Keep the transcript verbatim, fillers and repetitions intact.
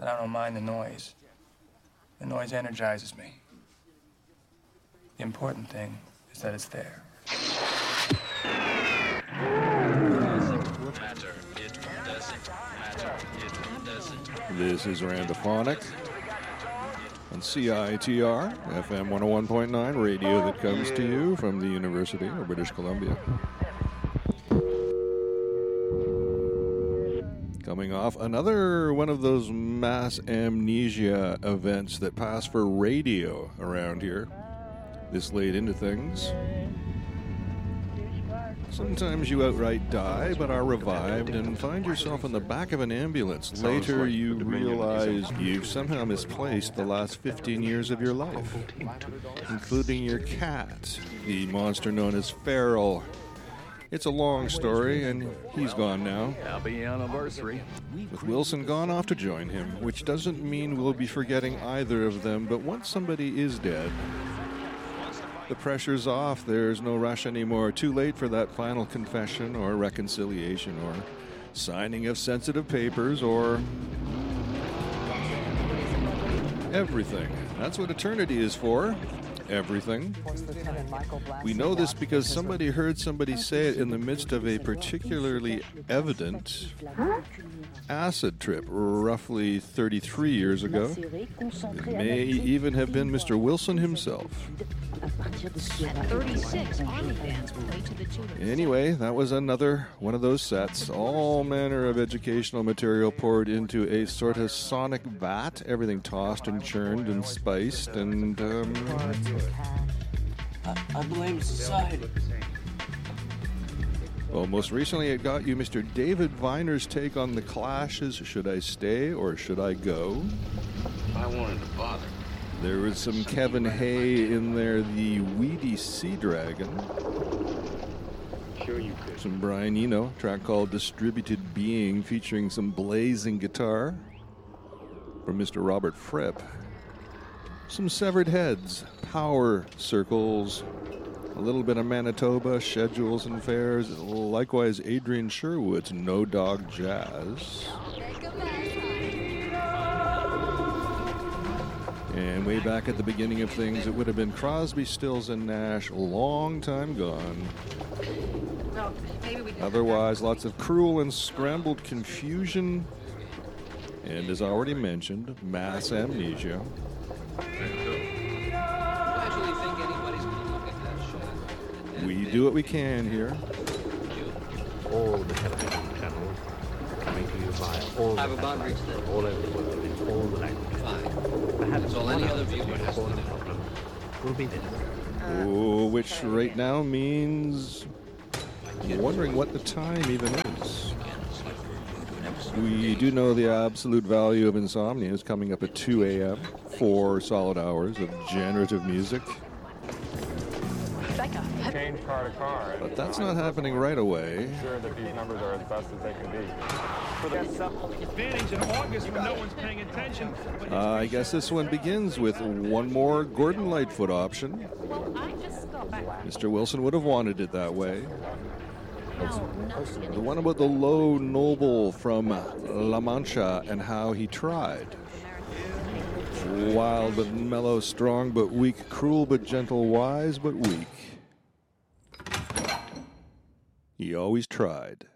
but I don't mind the noise. The noise energizes me. The important thing is that it's there. Matter, it doesn't matter, it doesn't. This is Randophonic on C I T R, F M one oh one point nine, radio that comes to you from the University of British Columbia. Coming off another one of those mass amnesia events that pass for radio around here this late into things. Sometimes you outright die, but are revived and find yourself in the back of an ambulance. Later, you realize you've somehow misplaced the last fifteen years of your life, including your cat, the monster known as Feral. It's a long story, and he's gone now. Happy anniversary. With Wilson gone off to join him, which doesn't mean we'll be forgetting either of them, but once somebody is dead, the pressure's off. There's no rush anymore. Too late for that final confession or reconciliation or signing of sensitive papers or everything. That's what eternity is for. Everything. We know this because somebody heard somebody say it in the midst of a particularly evident acid trip roughly thirty-three years ago. It may even have been Mister Wilson himself. Anyway, that was another one of those sets. All manner of educational material poured into a sort of sonic vat. Everything tossed and churned and spiced and... Um, I, I blame society. Well, most recently it got you Mister David Viner's take on the Clash's Should I Stay or Should I Go? I wanted to bother. There was some Kevin Hay in there, the Weedy Sea Dragon. Sure you could. Some Brian Eno, track called Distributed Being, featuring some blazing guitar from Mister Robert Fripp. Some Severed Heads, Power Circles, a little bit of Manitoba, Schedules and Fairs, likewise Adrian Sherwood's No Dog Jazz. And way back at the beginning of things, it would have been Crosby, Stills and Nash, long time gone. Otherwise, lots of cruel and scrambled confusion, and as already mentioned, mass amnesia. We do what we can here. All the television channels coming to you via all I have the a boundary to that. all over the world in all the languages. Fine. Perhaps So one any of other the viewer has to important do. problems will be this. Oh, which right now means wondering what the time even is. We do know the absolute value of insomnia is coming up at two a.m. Four solid hours of generative music. Change car to car. But that's not happening right away. I'm sure that these numbers are as best as they can be. For the Advantage in August when no one's paying attention. Uh, I guess this one begins with one more Gordon Lightfoot option. Mister Wilson would have wanted it that way. The one about the low noble from La Mancha and how he tried. Wild but mellow, strong but weak, cruel but gentle, wise but weak. He always tried.